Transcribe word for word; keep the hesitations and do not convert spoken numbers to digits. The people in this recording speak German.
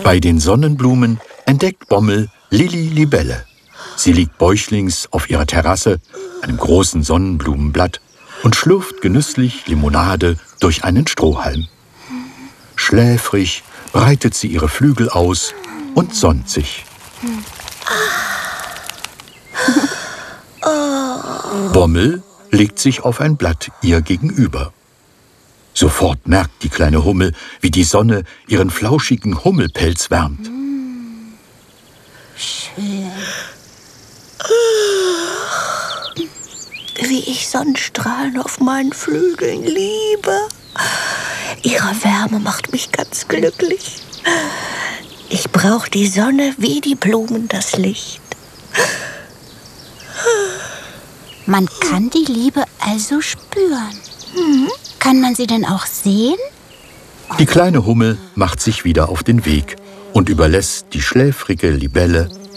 Bei den Sonnenblumen entdeckt Bommel Lilli Libelle. Sie liegt bäuchlings auf ihrer Terrasse, einem großen Sonnenblumenblatt, und schlürft genüsslich Limonade durch einen Strohhalm. Schläfrig breitet sie ihre Flügel aus und sonnt sich. Bommel legt sich auf ein Blatt ihr gegenüber. Sofort merkt die kleine Hummel, wie die Sonne ihren flauschigen Hummelpelz wärmt. Schön. Wie ich Sonnenstrahlen auf meinen Flügeln liebe. Ihre Wärme macht mich ganz glücklich. Ich brauche die Sonne wie die Blumen das Licht. Man kann die Liebe also spüren. Mhm. Kann man sie denn auch sehen? Die kleine Hummel macht sich wieder auf den Weg und überlässt die schläfrige Libelle